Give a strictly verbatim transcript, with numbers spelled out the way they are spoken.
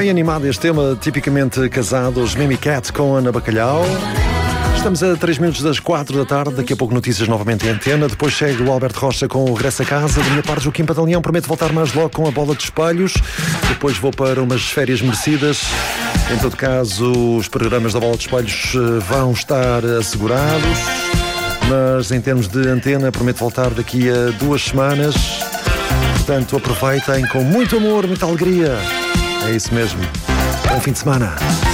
Bem animado este tema, tipicamente casados, Mimi Cat com Ana Bacalhau. Estamos a três minutos das quatro da tarde, daqui a pouco notícias novamente em antena. Depois chega o Alberto Rocha com o Regresso a Casa. Da minha parte, Joaquim Pantaleão promete voltar mais logo com a bola de espelhos. Depois vou para umas férias merecidas. Em todo caso, os programas da bola de espelhos vão estar assegurados. Mas em termos de antena, prometo voltar daqui a duas semanas. Portanto, aproveitem com muito amor, muita alegria. É isso mesmo. Bom fim de semana.